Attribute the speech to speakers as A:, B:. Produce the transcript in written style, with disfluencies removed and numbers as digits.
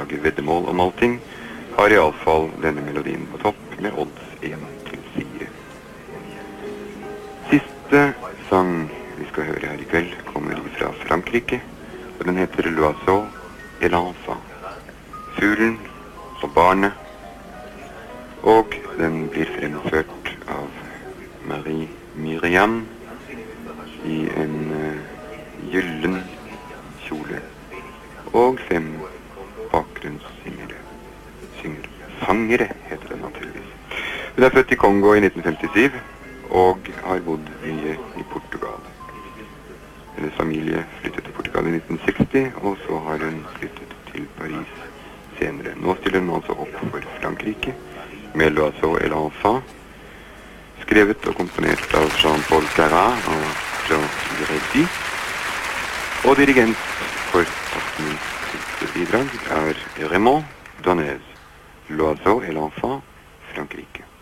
A: lage veddemål om allting, har I alle fall denne melodien på topp med odds 1-4. Siste sang vi skal høre her I kveld kommer fra Frankrike, og den heter L'Oiseau et l'Enfant. Fuglen og barnet, og den blir fremført av Marie Myriam I en gyllen kjole, og 5 bakgrunnssyngere. Sangere heter det naturligvis. Hun født I Kongo I 1957, og har bodd mye I Portugal. Hennes familie flyttet til Portugal I 1960, og så har hun flyttet til Paris senere. Nå stiller hun altså opp for Frankrike, med L'Oiseau et l'Enfant, skrevet og komponert av Jean-Paul Garat og Jean Réty, og dirigent for taktens siste bidrag Raymond Donez. L'Oiseau et l'Enfant, Frankrike.